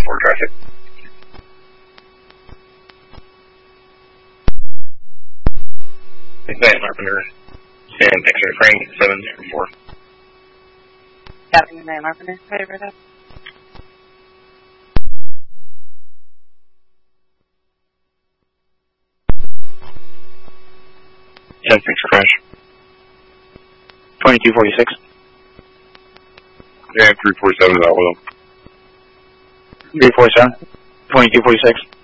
for traffic. Van Carpenter, and X-ray Frank 704. Captain Van Carpenter, ready for that? 10-6 for crash. 2246. Yeah, 347 is out with him. 347. 2246.